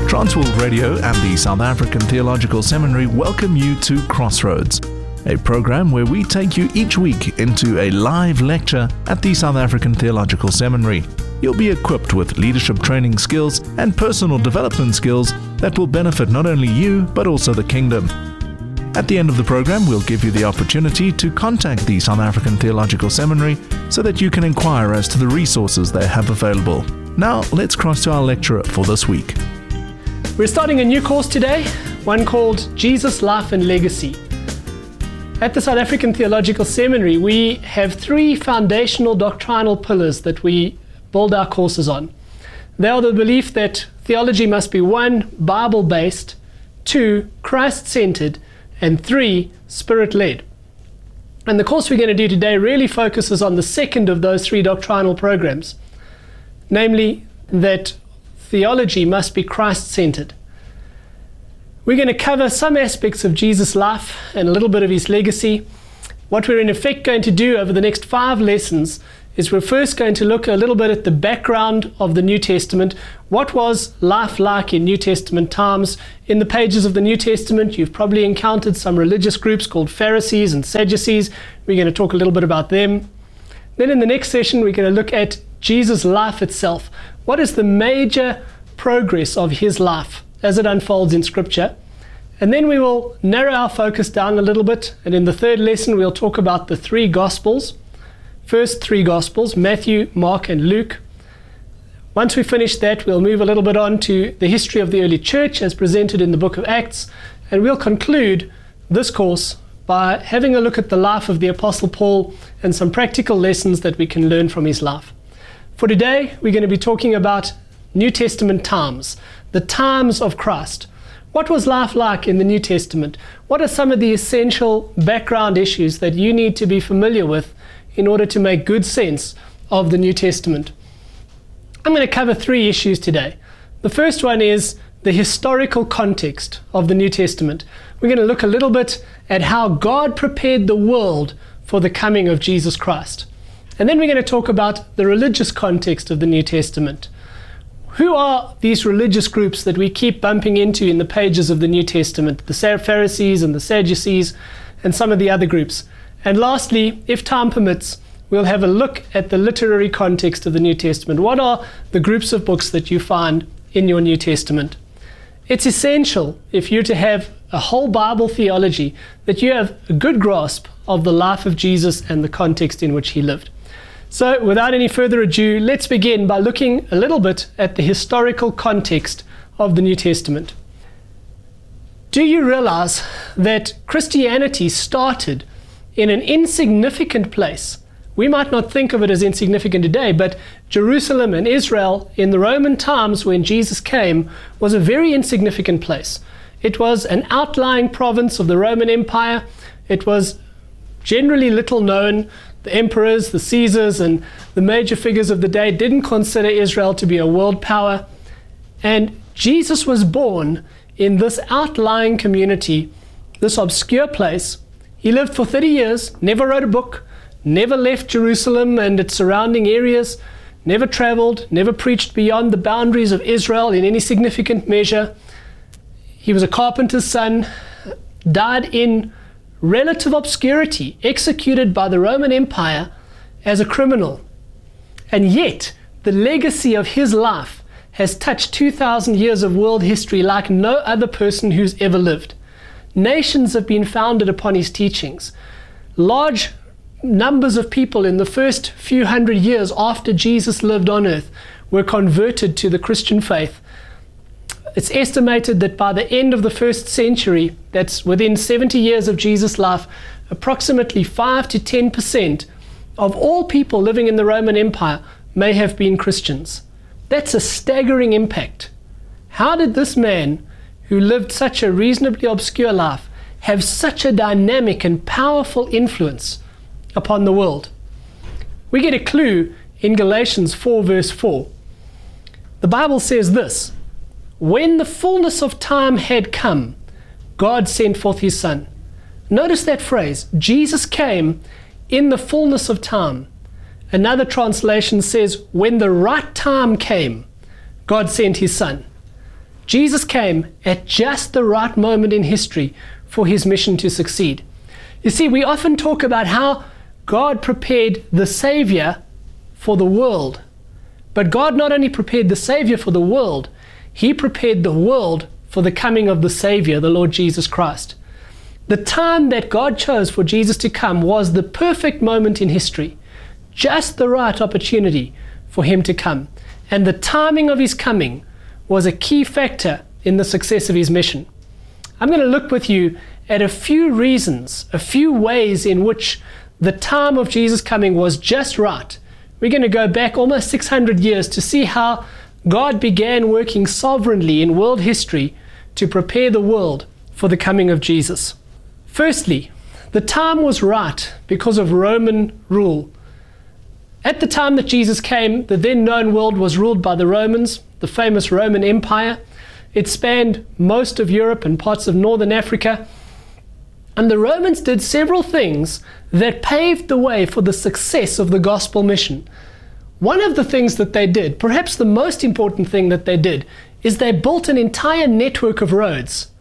Transworld Radio and the South African Theological Seminary welcome you to Crossroads, a program where we take you each week into a live lecture at the South African Theological Seminary. You'll be equipped with leadership training skills and personal development skills that will benefit not only you, but also the kingdom. At the end of the program, we'll give you the opportunity to contact the South African Theological Seminary so that you can inquire as to the resources they have available. Now, let's cross to our lecturer for this week. We're starting a new course today, one called Jesus, Life and Legacy. At the South African Theological Seminary, we have three foundational doctrinal pillars that we build our courses on. They are the belief that theology must be 1, Bible-based, 2, Christ-centered, and 3, Spirit-led. And the course we're going to do today really focuses on the second of those three doctrinal programs, namely that theology must be Christ-centered. We're going to cover some aspects of Jesus' life and a little bit of his legacy. What we're in effect going to do over the next 5 lessons is we're first going to look a little bit at the background of the New Testament. What was life like in New Testament times? In the pages of the New Testament, you've probably encountered some religious groups called Pharisees and Sadducees. We're going to talk a little bit about them. Then in the next session, we're going to look at Jesus' life itself. What is the major progress of his life as it unfolds in Scripture? And then we will narrow our focus down a little bit. And in the third lesson, we'll talk about the 3 Gospels. First 3 Gospels, Matthew, Mark, and Luke. Once we finish that, we'll move a little bit on to the history of the early church as presented in the book of Acts. And we'll conclude this course by having a look at the life of the Apostle Paul and some practical lessons that we can learn from his life. For today, we're going to be talking about New Testament times, the times of Christ. What was life like in the New Testament? What are some of the essential background issues that you need to be familiar with in order to make good sense of the New Testament? I'm going to cover 3 issues today. The first one is the historical context of the New Testament. We're going to look a little bit at how God prepared the world for the coming of Jesus Christ. And then we're going to talk about the religious context of the New Testament. Who are these religious groups that we keep bumping into in the pages of the New Testament? The Pharisees and the Sadducees and some of the other groups. And lastly, if time permits, we'll have a look at the literary context of the New Testament. What are the groups of books that you find in your New Testament? It's essential, if you're to have a whole Bible theology, that you have a good grasp of the life of Jesus and the context in which he lived. So, without any further ado, let's begin by looking a little bit at the historical context of the New Testament. Do you realize that Christianity started in an insignificant place? We might not think of it as insignificant today, but Jerusalem and Israel in the Roman times when Jesus came was a very insignificant place. It was an outlying province of the Roman Empire. It was generally little known. The emperors, the Caesars, and the major figures of the day didn't consider Israel to be a world power. And Jesus was born in this outlying community, this obscure place. He lived for 30 years, never wrote a book, never left Jerusalem and its surrounding areas, never traveled, never preached beyond the boundaries of Israel in any significant measure. He was a carpenter's son, died in relative obscurity, executed by the Roman Empire as a criminal. And yet, the legacy of his life has touched 2,000 years of world history like no other person who's ever lived. Nations have been founded upon his teachings. Large numbers of people in the first few hundred years after Jesus lived on earth were converted to the Christian faith. It's estimated that by the end of the 1st century, that's within 70 years of Jesus' life, approximately 5 to 10% of all people living in the Roman Empire may have been Christians. That's a staggering impact. How did this man, who lived such a reasonably obscure life, have such a dynamic and powerful influence upon the world? We get a clue in Galatians 4 verse 4. The Bible says this: "When the fullness of time had come, God sent forth his Son." Notice that phrase, Jesus came in the fullness of time. Another translation says, when the right time came, God sent his Son. Jesus came at just the right moment in history for his mission to succeed. You see, we often talk about how God prepared the Savior for the world. But God not only prepared the Savior for the world, he prepared the world for the coming of the Savior, the Lord Jesus Christ. The time that God chose for Jesus to come was the perfect moment in history, just the right opportunity for him to come. And the timing of his coming was a key factor in the success of his mission. I'm going to look with you at a few reasons, a few ways in which the time of Jesus' coming was just right. We're going to go back almost 600 years to see how God began working sovereignly in world history to prepare the world for the coming of Jesus. Firstly, the time was right because of Roman rule. At the time that Jesus came, the then known world was ruled by the Romans, the famous Roman Empire. It spanned most of Europe and parts of northern Africa. And the Romans did several things that paved the way for the success of the gospel mission. One of the things that they did, perhaps the most important thing that they did, is they built an entire network of roads.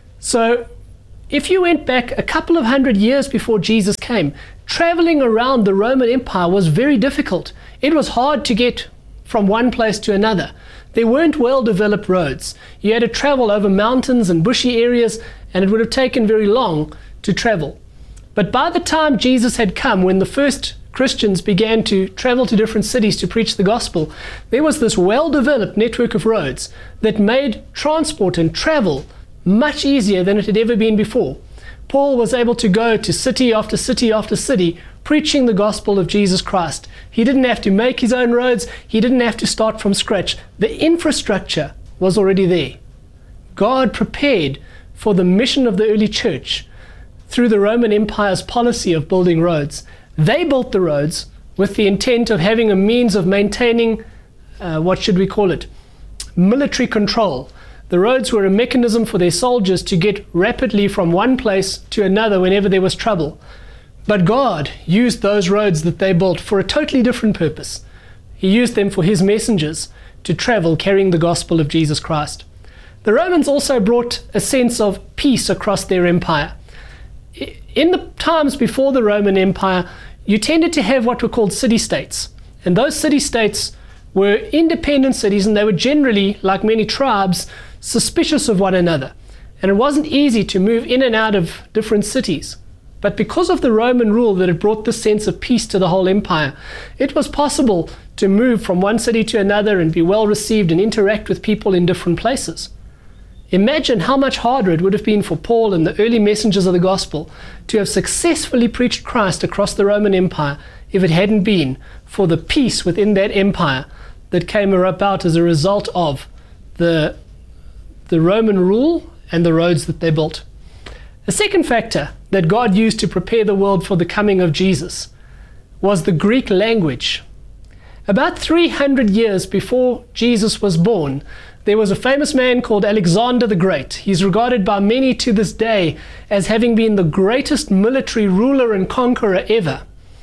So if you went back a couple of hundred years before Jesus came, traveling around the Roman Empire was very difficult. It was hard to get from one place to another. There weren't well-developed roads. You had to travel over mountains and bushy areas, and it would have taken very long to travel. But by the time Jesus had come, when the first Christians began to travel to different cities to preach the gospel, there was this well-developed network of roads that made transport and travel much easier than it had ever been before. Paul was able to go to city after city after city preaching the gospel of Jesus Christ. He didn't have to make his own roads. He didn't have to start from scratch. The infrastructure was already there. God prepared for the mission of the early church through the Roman Empire's policy of building roads. They built the roads with the intent of having a means of maintaining, military control. The roads were a mechanism for their soldiers to get rapidly from one place to another whenever there was trouble. But God used those roads that they built for a totally different purpose. He used them for his messengers to travel carrying the gospel of Jesus Christ. The Romans also brought a sense of peace across their empire. In the times before the Roman Empire, you tended to have what were called city-states. And those city-states were independent cities, and they were generally, like many tribes, suspicious of one another. And it wasn't easy to move in and out of different cities. But because of the Roman rule that had brought this sense of peace to the whole empire, it was possible to move from one city to another and be well received and interact with people in different places. Imagine how much harder it would have been for Paul and the early messengers of the gospel to have successfully preached Christ across the Roman Empire if it hadn't been for the peace within that empire that came about as a result of the Roman rule and the roads that they built. A second factor that God used to prepare the world for the coming of Jesus was the Greek language. About 300 years before Jesus was born, there was a famous man called Alexander the Great. He's regarded by many to this day as having been the greatest military ruler and conqueror ever.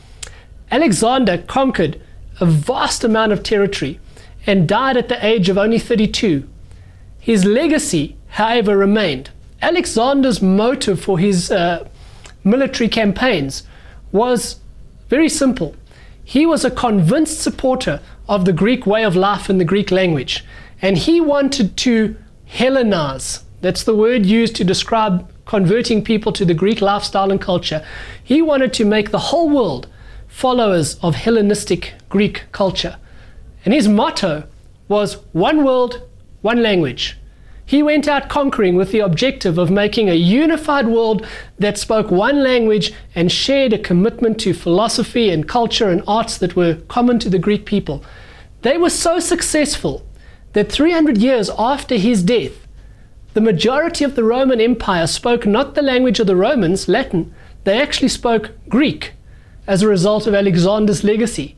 Alexander conquered a vast amount of territory and died at the age of only 32. His legacy, however, remained. Alexander's motive for his military campaigns was very simple. He was a convinced supporter of the Greek way of life and the Greek language. And he wanted to Hellenize. That's the word used to describe converting people to the Greek lifestyle and culture. He wanted to make the whole world followers of Hellenistic Greek culture. And his motto was one world, one language. He went out conquering with the objective of making a unified world that spoke one language and shared a commitment to philosophy and culture and arts that were common to the Greek people. They were so successful that 300 years after his death, the majority of the Roman Empire spoke not the language of the Romans, Latin, they actually spoke Greek as a result of Alexander's legacy.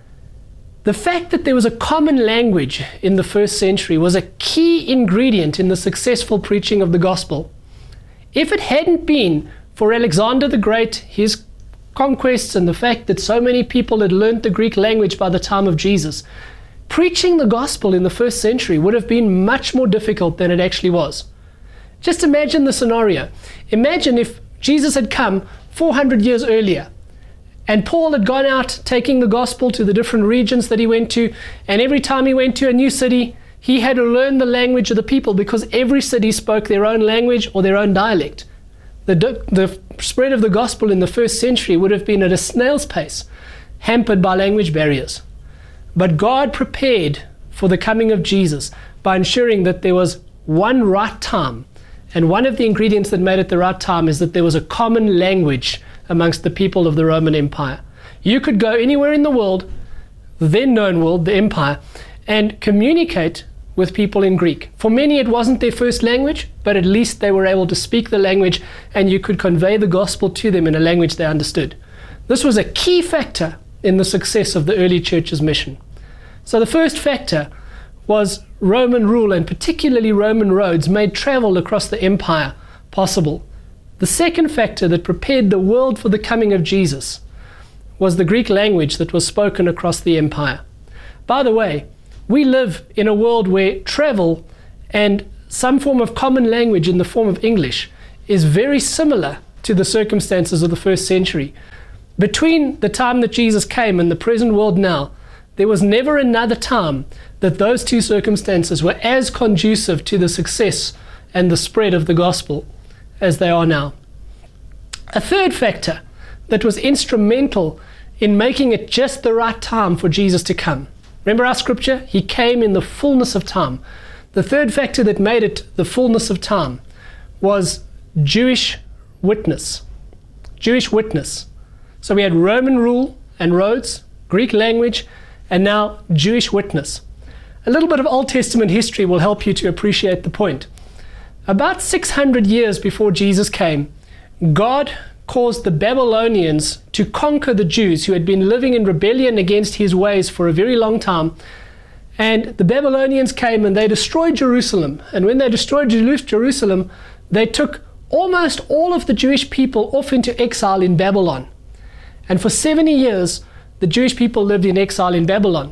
The fact that there was a common language in the first century was a key ingredient in the successful preaching of the gospel. If it hadn't been for Alexander the Great, his conquests, and the fact that so many people had learned the Greek language by the time of Jesus, Preaching the gospel in the first century would have been much more difficult than it actually was. Just imagine the scenario. Imagine if Jesus had come 400 years earlier, and Paul had gone out taking the gospel to the different regions that he went to, and every time he went to a new city, he had to learn the language of the people, because every city spoke their own language or their own dialect. The spread of the gospel in the first century would have been at a snail's pace, hampered by language barriers. But God prepared for the coming of Jesus by ensuring that there was one right time. And one of the ingredients that made it the right time is that there was a common language amongst the people of the Roman Empire. You could go anywhere in the world, the then known world, the empire, and communicate with people in Greek. For many it wasn't their first language, but at least they were able to speak the language, and you could convey the gospel to them in a language they understood. This was a key factor in the success of the early church's mission. So the first factor was Roman rule, and particularly Roman roads made travel across the empire possible. The second factor that prepared the world for the coming of Jesus was the Greek language that was spoken across the empire. By the way, we live in a world where travel and some form of common language in the form of English is very similar to the circumstances of the first century. Between the time that Jesus came and the present world now, there was never another time that those two circumstances were as conducive to the success and the spread of the gospel as they are now. A third factor that was instrumental in making it just the right time for Jesus to come. Remember our scripture? He came in the fullness of time. The third factor that made it the fullness of time was Jewish witness. Jewish witness. So we had Roman rule and roads, Greek language, and now Jewish witness. A little bit of Old Testament history will help you to appreciate the point. About 600 years before Jesus came, God caused the Babylonians to conquer the Jews who had been living in rebellion against his ways for a very long time. And the Babylonians came and they destroyed Jerusalem. And when they destroyed Jerusalem, they took almost all of the Jewish people off into exile in Babylon. And for 70 years, the Jewish people lived in exile in Babylon.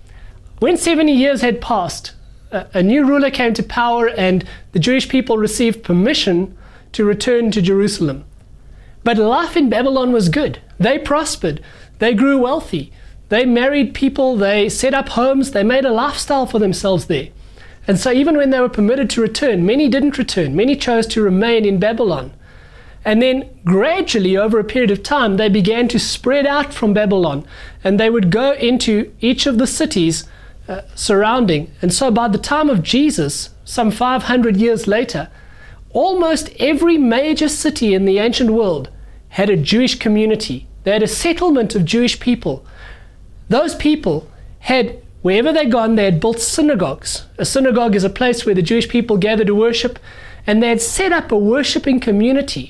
When 70 years had passed, a new ruler came to power, and the Jewish people received permission to return to Jerusalem. But life in Babylon was good. They prospered. They grew wealthy. They married people. They set up homes. They made a lifestyle for themselves there. And so even when they were permitted to return, many didn't return. Many chose to remain in Babylon. And then gradually, over a period of time, they began to spread out from Babylon. And they would go into each of the cities surrounding. And so by the time of Jesus, some 500 years later, almost every major city in the ancient world had a Jewish community. They had a settlement of Jewish people. Those people had, wherever they'd gone, they had built synagogues. A synagogue is a place where the Jewish people gather to worship, and they had set up a worshiping community.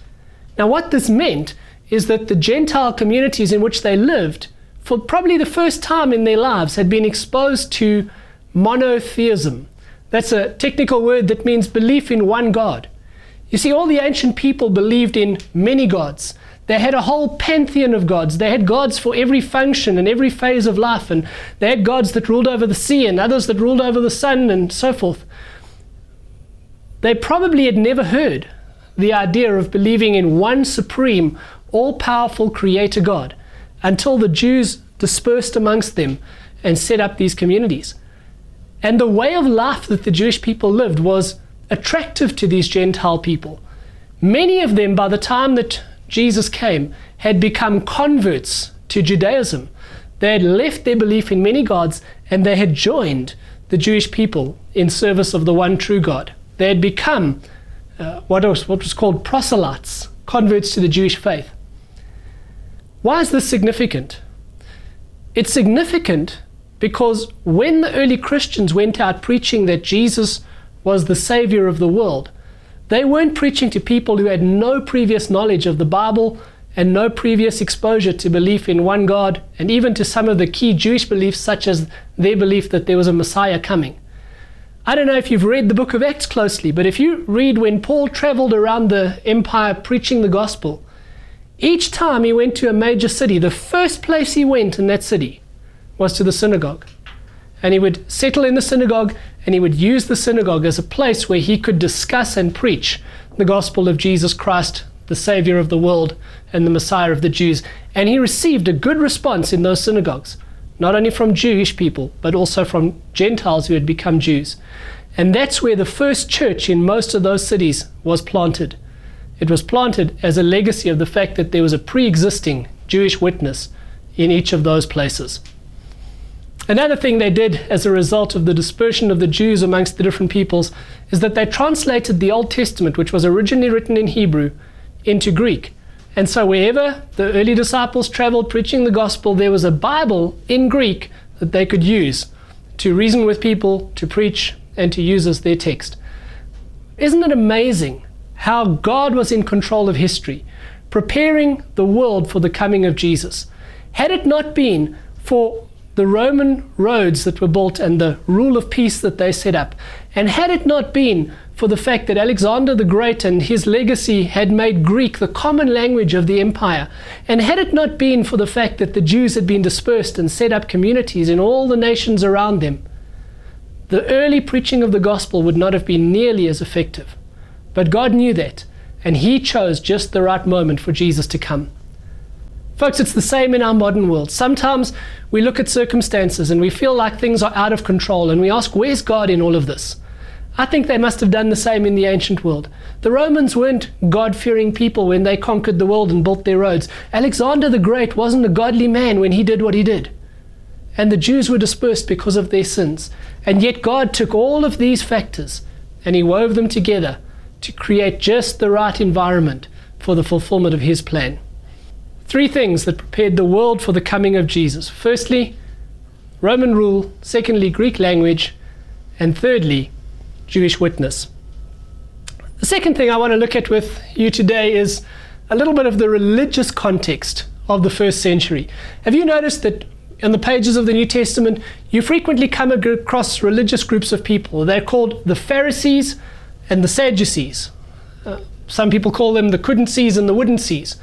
Now what this meant is that the Gentile communities in which they lived, for probably the first time in their lives, had been exposed to monotheism. That's a technical word that means belief in one God. You see, all the ancient people believed in many gods. They had a whole pantheon of gods. They had gods for every function and every phase of life, and they had gods that ruled over the sea and others that ruled over the sun and so forth. They probably had never heard the idea of believing in one supreme, all-powerful creator God until the Jews dispersed amongst them and set up these communities. And the way of life that the Jewish people lived was attractive to these Gentile people. Many of them, by the time that Jesus came, had become converts to Judaism. They had left their belief in many gods, and they had joined the Jewish people in service of the one true God. They had become what was called proselytes, converts to the Jewish faith. Why is this significant? It's significant because when the early Christians went out preaching that Jesus was the Savior of the world, they weren't preaching to people who had no previous knowledge of the Bible and no previous exposure to belief in one God, and even to some of the key Jewish beliefs, such as their belief that there was a Messiah coming. I don't know if you've read the book of Acts closely, but if you read when Paul traveled around the empire preaching the gospel, each time he went to a major city, the first place he went in that city was to the synagogue. and he would settle in the synagogue, and he would use the synagogue as a place where he could discuss and preach the gospel of Jesus Christ, the Savior of the world and the Messiah of the Jews. And he received a good response in those synagogues, not only from Jewish people, but also from Gentiles who had become Jews. And that's where the first church in most of those cities was planted. It was planted as a legacy of the fact that there was a pre-existing Jewish witness in each of those places. Another thing they did as a result of the dispersion of the Jews amongst the different peoples is that they translated the Old Testament, which was originally written in Hebrew, into Greek. And so wherever the early disciples traveled preaching the gospel, there was a Bible in Greek that they could use to reason with people, to preach, and to use as their text. Isn't it amazing how God was in control of history, preparing the world for the coming of Jesus? Had it not been for the Roman roads that were built and the rule of peace that they set up, and had it not been for the fact that Alexander the Great and his legacy had made Greek the common language of the empire, and had it not been for the fact that the Jews had been dispersed and set up communities in all the nations around them, the early preaching of the gospel would not have been nearly as effective. But God knew that, and he chose just the right moment for Jesus to come. Folks, it's the same in our modern world. Sometimes we look at circumstances and we feel like things are out of control, and we ask, where's God in all of this? I think they must have done the same in the ancient world. The Romans weren't God-fearing people when they conquered the world and built their roads. Alexander the Great wasn't a godly man when he did what he did. And the Jews were dispersed because of their sins. And yet God took all of these factors and he wove them together to create just the right environment for the fulfillment of his plan. 3 things that prepared the world for the coming of Jesus. Firstly, Roman rule. Secondly, Greek language. And thirdly, Jewish witness. The second thing I want to look at with you today is a little bit of the religious context of the first century. Have you noticed that in the pages of the New Testament, you frequently come across religious groups of people? They're called the Pharisees and the Sadducees. Some people call them the couldn't sees and the wouldn't sees.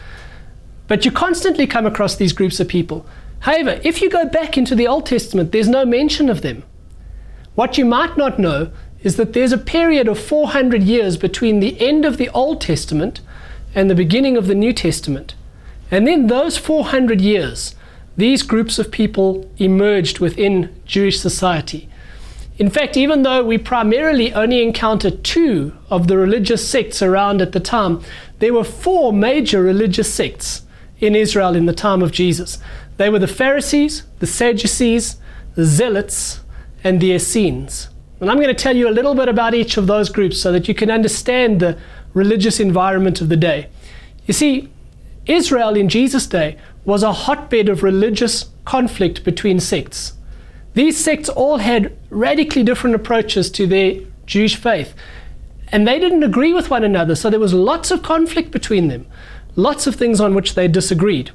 But you constantly come across these groups of people. However, if you go back into the Old Testament, there's no mention of them. What you might not know is that there's a period of 400 years between the end of the Old Testament and the beginning of the New Testament. And then those 400 years, these groups of people emerged within Jewish society. In fact, even though we primarily only encounter 2 of the religious sects around at the time, there were 4 major religious sects in Israel in the time of Jesus. They were the Pharisees, the Sadducees, the Zealots, and the Essenes. And I'm going to tell you a little bit about each of those groups so that you can understand the religious environment of the day. You see, Israel in Jesus' day was a hotbed of religious conflict between sects. These sects all had radically different approaches to their Jewish faith, and they didn't agree with one another, so there was lots of conflict between them, lots of things on which they disagreed.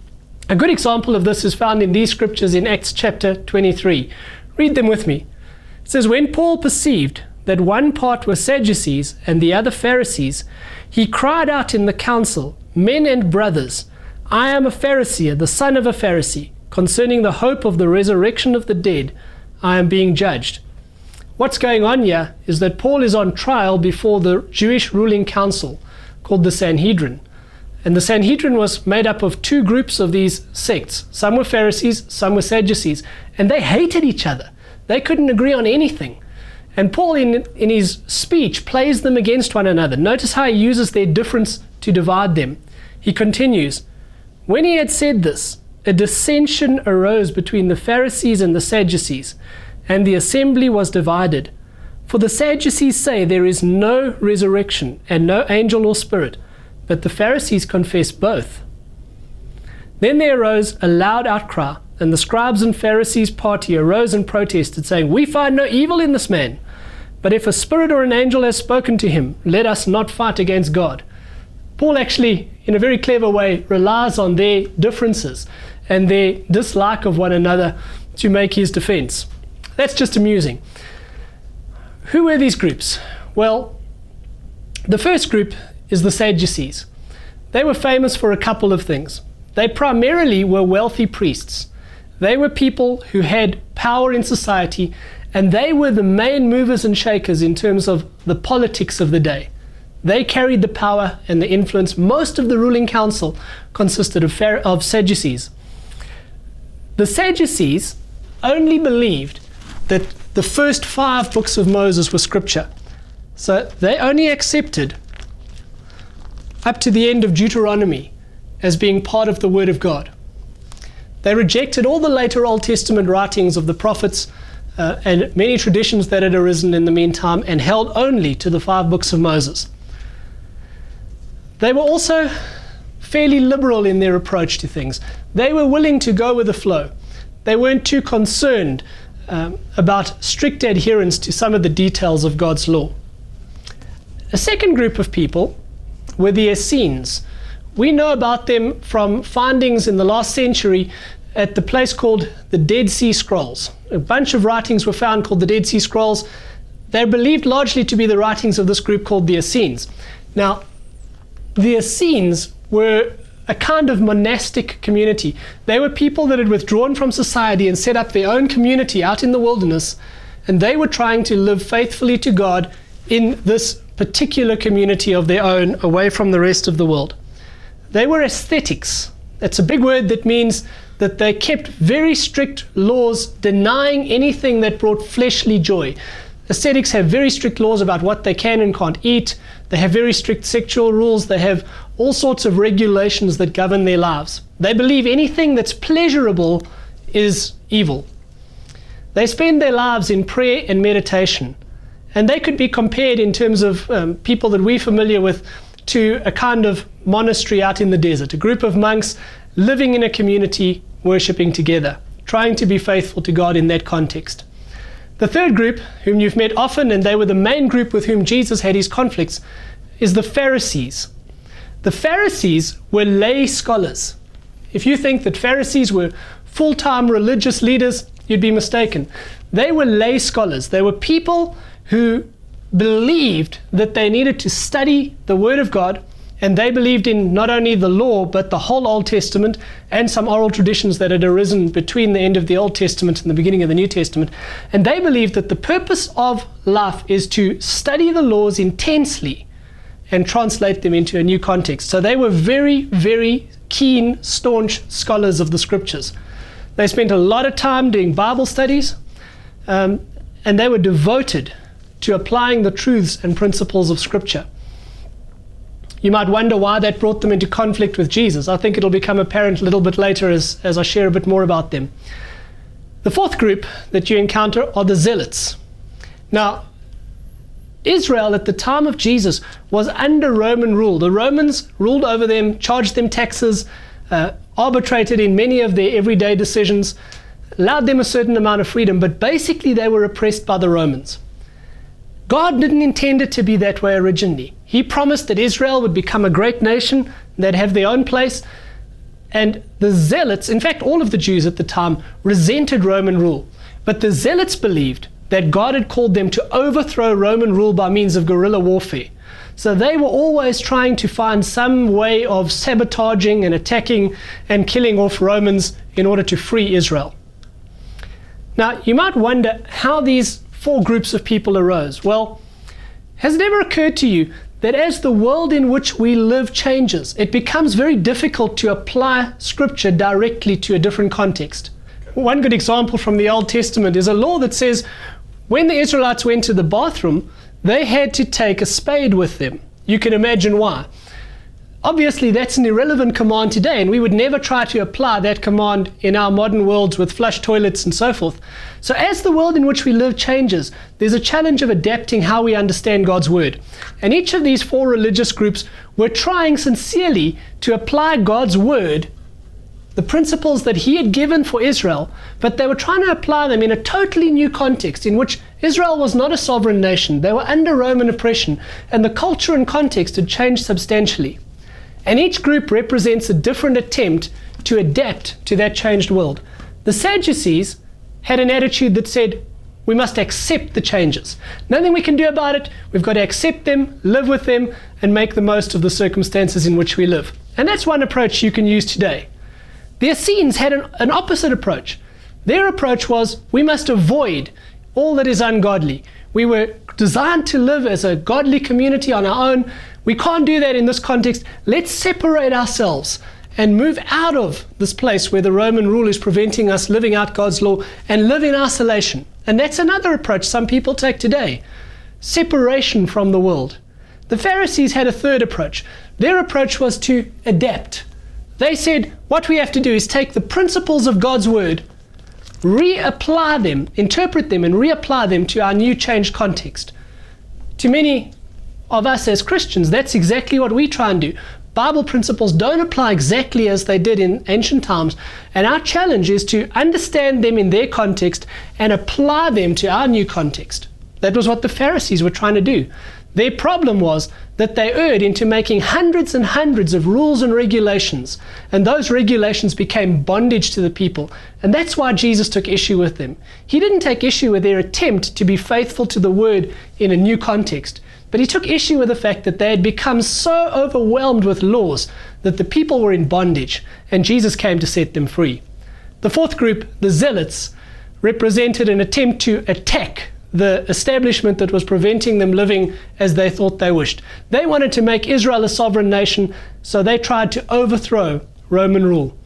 A good example of this is found in these scriptures in Acts chapter 23. Read them with me. It says, when Paul perceived that one part were Sadducees and the other Pharisees, he cried out in the council, men and brothers, I am a Pharisee, the son of a Pharisee. Concerning the hope of the resurrection of the dead, I am being judged. What's going on here is that Paul is on trial before the Jewish ruling council called the Sanhedrin. And the Sanhedrin was made up of 2 groups of these sects. Some were Pharisees, some were Sadducees, and they hated each other. They couldn't agree on anything. And Paul, in his speech, plays them against one another. Notice how he uses their difference to divide them. He continues, when he had said this, a dissension arose between the Pharisees and the Sadducees, and the assembly was divided. For the Sadducees say there is no resurrection and no angel or spirit, but the Pharisees confess both. Then there arose a loud outcry, and the scribes and Pharisees' party arose and protested, saying, we find no evil in this man, but if a spirit or an angel has spoken to him, let us not fight against God. Paul actually, in a very clever way, relies on their differences and their dislike of one another to make his defense. That's just amusing. Who were these groups? Well, the first group is the Sadducees. They were famous for a couple of things. They primarily were wealthy priests. They were people who had power in society, and they were the main movers and shakers in terms of the politics of the day. They carried the power and the influence. Most of the ruling council consisted of Sadducees. The Sadducees only believed that the first 5 books of Moses were scripture. So they only accepted up to the end of Deuteronomy as being part of the Word of God. They rejected all the later Old Testament writings of the prophets and many traditions that had arisen in the meantime, and held only to the 5 books of Moses. They were also fairly liberal in their approach to things. They were willing to go with the flow. They weren't too concerned about strict adherence to some of the details of God's law. A second group of people were the Essenes. We know about them from findings in the last century at the place called the Dead Sea Scrolls. A bunch of writings were found called the Dead Sea Scrolls. They're believed largely to be the writings of this group called the Essenes. Now, the Essenes were a kind of monastic community. They were people that had withdrawn from society and set up their own community out in the wilderness, and they were trying to live faithfully to God in this particular community of their own, away from the rest of the world. They were ascetics. That's a big word that means that they kept very strict laws, denying anything that brought fleshly joy. Ascetics have very strict laws about what they can and can't eat. They have very strict sexual rules. They have all sorts of regulations that govern their lives. They believe anything that's pleasurable is evil. They spend their lives in prayer and meditation. And they could be compared in terms of people that we're familiar with to a kind of monastery out in the desert, a group of monks living in a community, worshipping together, trying to be faithful to God in that context. The third group, whom you've met often, and they were the main group with whom Jesus had his conflicts, is the Pharisees. The Pharisees were lay scholars. If you think that Pharisees were full-time religious leaders, you'd be mistaken. They were lay scholars. They were people who believed that they needed to study the Word of God, and they believed in not only the law, but the whole Old Testament and some oral traditions that had arisen between the end of the Old Testament and the beginning of the New Testament. And they believed that the purpose of life is to study the laws intensely and translate them into a new context. So they were very, very keen, staunch scholars of the Scriptures. They spent a lot of time doing Bible studies, and they were devoted to applying the truths and principles of Scripture. You might wonder why that brought them into conflict with Jesus. I think it'll become apparent a little bit later as I share a bit more about them. The fourth group that you encounter are the Zealots. Now, Israel at the time of Jesus was under Roman rule. The Romans ruled over them, charged them taxes, arbitrated in many of their everyday decisions, allowed them a certain amount of freedom, but basically they were oppressed by the Romans. God didn't intend it to be that way originally. He promised that Israel would become a great nation, they'd have their own place, and the Zealots, in fact all of the Jews at the time, resented Roman rule. But the Zealots believed that God had called them to overthrow Roman rule by means of guerrilla warfare. So they were always trying to find some way of sabotaging and attacking and killing off Romans in order to free Israel. Now, you might wonder how these 4 groups of people arose. Well, has it ever occurred to you that as the world in which we live changes, it becomes very difficult to apply Scripture directly to a different context? One good example from the Old Testament is a law that says when the Israelites went to the bathroom, they had to take a spade with them. You can imagine why. Obviously, that's an irrelevant command today, and we would never try to apply that command in our modern worlds with flush toilets and so forth. So as the world in which we live changes, there's a challenge of adapting how we understand God's Word. And each of these 4 religious groups were trying sincerely to apply God's Word, the principles that He had given for Israel, but they were trying to apply them in a totally new context in which Israel was not a sovereign nation. They were under Roman oppression, and the culture and context had changed substantially. And each group represents a different attempt to adapt to that changed world. The Sadducees had an attitude that said, we must accept the changes. Nothing we can do about it. We've got to accept them, live with them, and make the most of the circumstances in which we live. And that's one approach you can use today. The Essenes had an opposite approach. Their approach was, we must avoid all that is ungodly. We were designed to live as a godly community on our own. We can't do that in this context. Let's separate ourselves and move out of this place where the Roman rule is preventing us living out God's law and live in isolation. And that's another approach some people take today. Separation from the world. The Pharisees had a third approach. Their approach was to adapt. They said, what we have to do is take the principles of God's word, reapply them, interpret them, and reapply them to our new changed context. To many of us as Christians, that's exactly what we try and do. Bible principles don't apply exactly as they did in ancient times, and our challenge is to understand them in their context and apply them to our new context. That was what the Pharisees were trying to do. Their problem was that they erred into making hundreds and hundreds of rules and regulations, and those regulations became bondage to the people. And that's why Jesus took issue with them. He didn't take issue with their attempt to be faithful to the word in a new context, but he took issue with the fact that they had become so overwhelmed with laws that the people were in bondage, and Jesus came to set them free. The fourth group, the Zealots, represented an attempt to attack the establishment that was preventing them living as they thought they wished. They wanted to make Israel a sovereign nation, so they tried to overthrow Roman rule.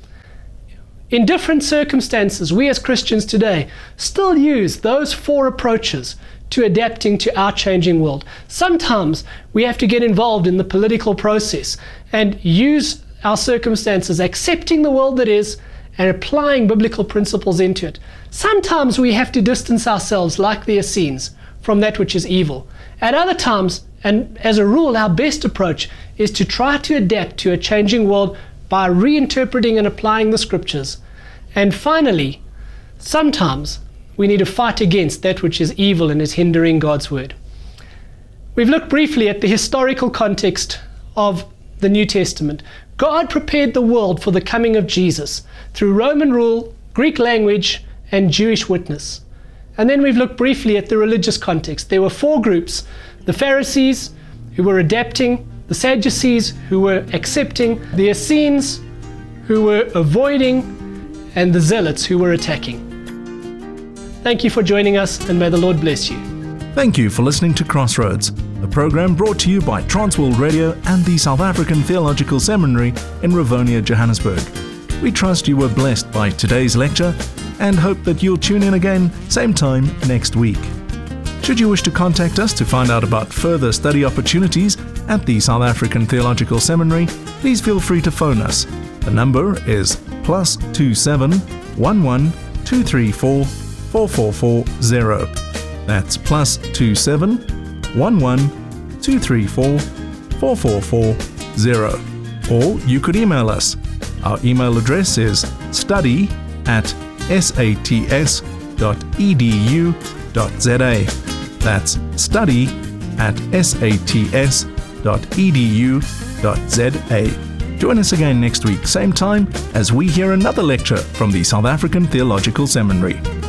In different circumstances, we as Christians today still use those four approaches to adapting to our changing world. Sometimes we have to get involved in the political process and use our circumstances, accepting the world that is and applying biblical principles into it. Sometimes we have to distance ourselves, like the Essenes, from that which is evil. At other times, and as a rule, our best approach is to try to adapt to a changing world by reinterpreting and applying the scriptures. And finally, sometimes we need to fight against that which is evil and is hindering God's word. We've looked briefly at the historical context of the New Testament. God prepared the world for the coming of Jesus through Roman rule, Greek language, and Jewish witness. And then we've looked briefly at the religious context. There were four groups: the Pharisees, who were adapting; the Sadducees, who were accepting; the Essenes, who were avoiding; and the Zealots, who were attacking. Thank you for joining us, and may the Lord bless you. Thank you for listening to Crossroads, a program brought to you by Transworld Radio and the South African Theological Seminary in Rivonia, Johannesburg. We trust you were blessed by today's lecture and hope that you'll tune in again same time next week. Should you wish to contact us to find out about further study opportunities at the South African Theological Seminary, please feel free to phone us. The number is +27 11 234 4440. That's +27 11 234 4440. Or you could email us. Our email address is study@sats.edu.za. That's study@sats.edu.za. Join us again next week, same time, as we hear another lecture from the South African Theological Seminary.